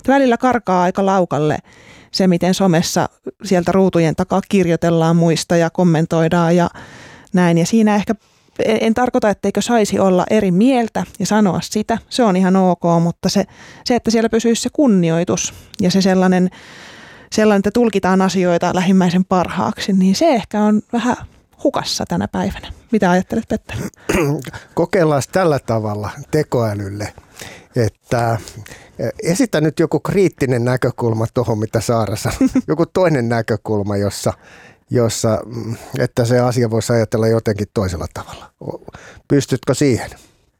välillä karkaa aika laukalle se, miten somessa sieltä ruutujen takaa kirjoitellaan muista ja kommentoidaan ja näin. Ja siinä ehkä en tarkoita, etteikö saisi olla eri mieltä ja sanoa sitä. Se on ihan ok, mutta se että siellä pysyisi se kunnioitus ja se sellainen, että tulkitaan asioita lähimmäisen parhaaksi, niin se ehkä on vähän hukassa tänä päivänä. Mitä ajattelet, Petteri? Kokeillaan tällä tavalla tekoälylle, että esitä nyt joku kriittinen näkökulma tuohon, mitä Saara sanoi. Joku toinen näkökulma, jossa että se asia voisi ajatella jotenkin toisella tavalla. Pystytkö siihen?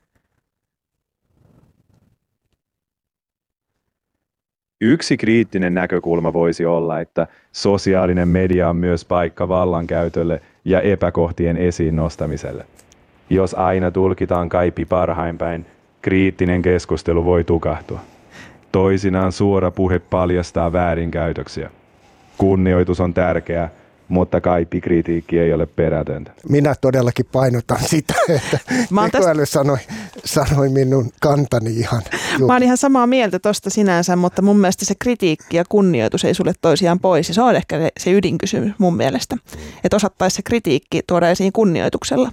Yksi kriittinen näkökulma voisi olla, että sosiaalinen media on myös paikka vallankäytölle ja epäkohtien esiin nostamiselle. Jos aina tulkitaan kaikki parhain päin, kriittinen keskustelu voi tukahtua. Toisinaan suora puhe paljastaa väärinkäytöksiä. Kunnioitus on tärkeää, mutta kaikki kritiikki ei ole perätöntä. Minä todellakin painotan sitä, että tekoäly sanoi minun kantani ihan. Mä oon ihan samaa mieltä tosta sinänsä, mutta mun mielestä se kritiikki ja kunnioitus ei sulle toisiaan pois. Ja se on ehkä se ydinkysymys mun mielestä, että osattaisi se kritiikki tuoda esiin kunnioituksella.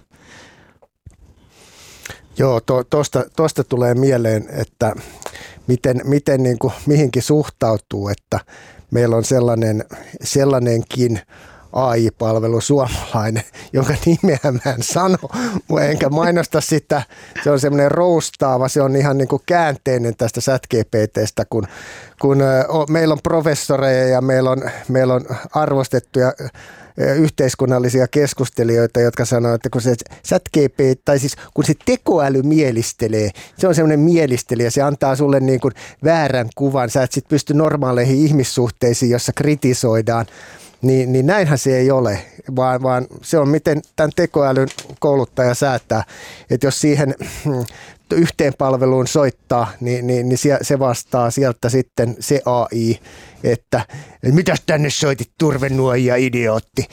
Joo, tosta tulee mieleen, että miten niin kuin mihinkin suhtautuu, että meillä on sellainenkin AI-palvelu suomalainen, jonka nimeä mä en sano, enkä mainosta sitä. Se on semmoinen roustaava, se on ihan niin kuin käänteinen tästä ChatGPT:stä, kun meillä on professoreja ja meillä on arvostettuja yhteiskunnallisia keskustelijoita, jotka sanoo, että kun se ChatGPT, tai siis kun se tekoäly mielistelee, se on semmoinen mielistelijä, se antaa sulle niin kuin väärän kuvan, sä et sit pysty normaaleihin ihmissuhteisiin, jossa kritisoidaan, niin näinhän se ei ole, vaan se on miten tämän tekoälyn kouluttaja säätää, että jos siihen yhteen palveluun soittaa, niin se vastaa sieltä sitten se AI, että mitäs tänne soitit turvenuojia idiootti.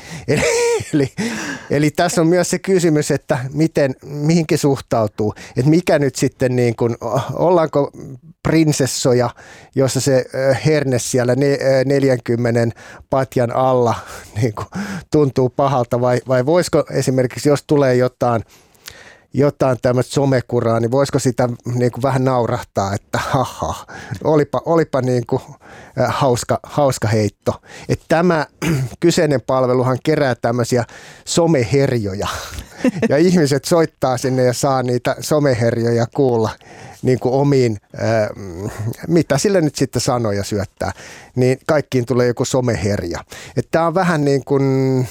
Eli tässä on myös se kysymys, että mihinkin suhtautuu, että mikä nyt sitten niin kuin, ollaanko prinsessoja, jossa se herne siellä 40 patjan alla niin kuin tuntuu pahalta vai voisiko esimerkiksi, jos tulee jotain tämmöistä somekuraa, niin voisiko sitä niin kuin vähän naurahtaa, että haha, olipa niin kuin hauska heitto. Että tämä kyseinen palveluhan kerää tämmöisiä someherjoja ja ihmiset soittaa sinne ja saa niitä someherjoja kuulla niin kuin omiin, mitä sille nyt sitten sanoja syöttää, niin kaikkiin tulee joku someherja. Että tämä on vähän niin kuin,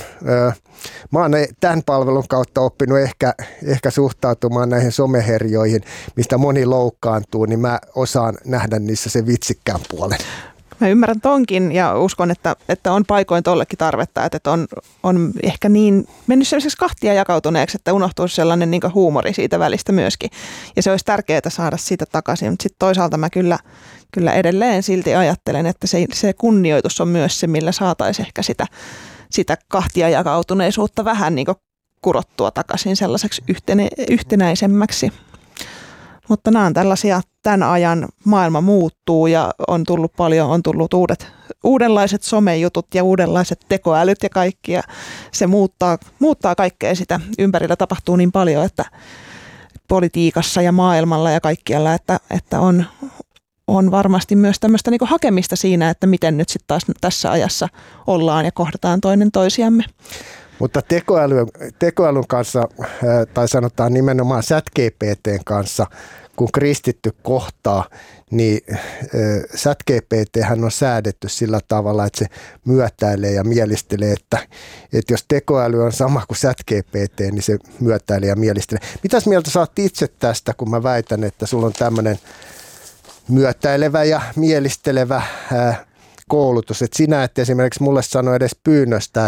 mä oon tämän palvelun kautta oppinut ehkä suhtautumaan näihin someherjoihin, mistä moni loukkaantuu, niin mä osaan nähdä niissä se vitsikkään puolen. Mä ymmärrän tonkin ja uskon, että on paikoin tollekin tarvetta, että on ehkä niin mennyt sellaiseksi kahtia jakautuneeksi, että unohtuu sellainen niin kuin huumori siitä välistä myöskin. Ja se olisi tärkeää saada siitä takaisin, mutta sitten toisaalta mä kyllä edelleen silti ajattelen, että se kunnioitus on myös se, millä saataisiin ehkä sitä kahtia jakautuneisuutta vähän niin kuin kurottua takaisin sellaiseksi yhtenäisemmäksi. Mutta nämä on tällaisia, tämän ajan maailma muuttuu ja on tullut uudenlaiset somejutut ja uudenlaiset tekoälyt ja kaikki. Ja se muuttaa kaikkea sitä. Ympärillä tapahtuu niin paljon, että politiikassa ja maailmalla ja kaikkialla, että on varmasti myös tämmöistä niin kuin hakemista siinä, että miten nyt sitten taas tässä ajassa ollaan ja kohdataan toinen toisiamme. Mutta tekoälyn kanssa, tai sanotaan nimenomaan ChatGPT:n kanssa, kun kristitty kohtaa, niin ChatGPT:hän on säädetty sillä tavalla, että se myötäilee ja mielistelee, että jos tekoäly on sama kuin ChatGPT, niin se myötäilee ja mielistelee. Mitäs mieltä sä oot itse tästä, kun mä väitän, että sulla on tämmöinen myötäilevä ja mielistelevä koulutus, että sinä et esimerkiksi mulle sano edes pyynnöstä,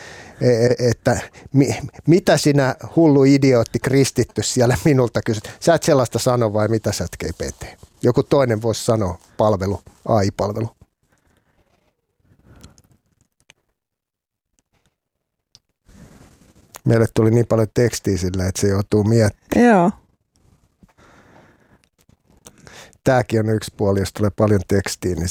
että mitä sinä hullu idiootti kristitty siellä minulta kysyt. Sä et sellaista sano vai mitä sä et GPT? Joku toinen voisi sanoa palvelu, AI-palvelu. Meille tuli niin paljon tekstiä sillä, että se joutuu miettimään. Joo. Tämäkin on yksi puoli, jos tulee paljon tekstiä, niin